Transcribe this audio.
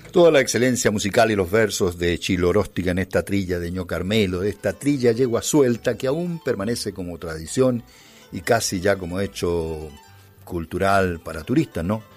Toda la excelencia musical y los versos de Chilo Oróstiga en esta trilla de Ño Carmelo, de esta trilla yegua suelta que aún permanece como tradición y casi ya como hecho cultural para turistas, ¿no?